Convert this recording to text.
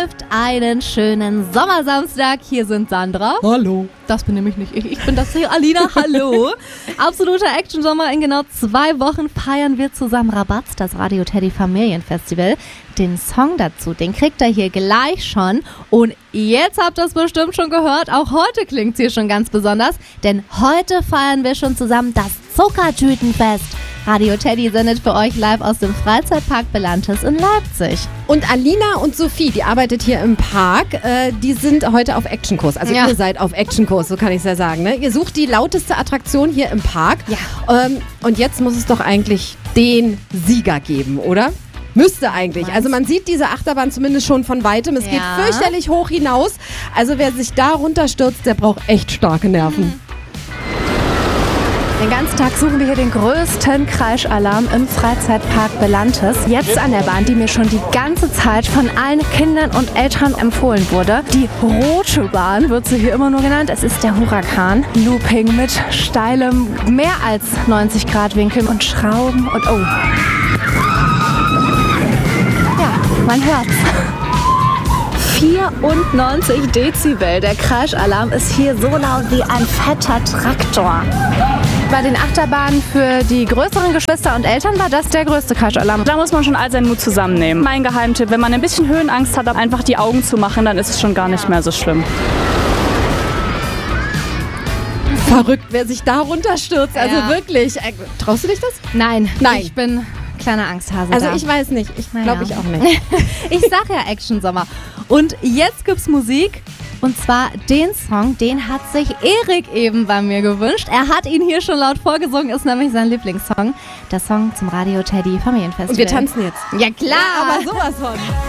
trifft. Einen schönen Sommersamstag. Hier sind Sandra. Hallo. Das bin nämlich nicht ich bin das hier, Alina. Hallo. Absoluter Action-Sommer. In genau 2 Wochen feiern wir zusammen Rabatz, das Radio Teddy Familienfestival. Den Song dazu, den kriegt ihr hier gleich schon. Und jetzt habt ihr es bestimmt schon gehört, auch heute klingt es hier schon ganz besonders. Denn heute feiern wir schon zusammen das Zuckertütenfest. Radio Teddy sendet für euch live aus dem Freizeitpark Belantes in Leipzig. Und Alina und Sophie, die arbeitet hier im Park, die sind heute auf Actionkurs. Also ihr seid auf Actionkurs, so kann ich es ja sagen. Ne? Ihr sucht die lauteste Attraktion hier im Park. Ja. Und jetzt muss es doch eigentlich den Sieger geben, oder? Müsste eigentlich. Also man sieht diese Achterbahn zumindest schon von Weitem. Es geht fürchterlich hoch hinaus. Also wer sich da runterstürzt, der braucht echt starke Nerven. Den ganzen Tag suchen wir hier den größten Kreischalarm im Freizeitpark Belantes. Jetzt an der Bahn, die mir schon die ganze Zeit von allen Kindern und Eltern empfohlen wurde. Die rote Bahn wird sie hier immer nur genannt. Es ist der Huracan. Looping mit steilem, mehr als 90 Grad Winkel und Schrauben und oh. Ja, man hört's. 94 Dezibel. Der Kreischalarm ist hier so laut wie ein fetter Traktor. Bei den Achterbahnen für die größeren Geschwister und Eltern war das der größte Kreischalarm. Da muss man schon all seinen Mut zusammennehmen. Mein Geheimtipp, wenn man ein bisschen Höhenangst hat, einfach die Augen zu machen, dann ist es schon gar nicht mehr so schlimm. Verrückt, wer sich da runterstürzt. Also wirklich. Traust du dich das? Nein. Ich bin kleiner Angsthase. Also ich weiß nicht. Ich glaube ich auch nicht. Ich sag ja Action-Sommer. Und jetzt gibt's Musik. Und zwar den Song, den hat sich Erik eben bei mir gewünscht. Er hat ihn hier schon laut vorgesungen, ist nämlich sein Lieblingssong. Der Song zum Radio Teddy Familienfestival. Und wir tanzen jetzt. Ja klar. Ja, aber sowas von.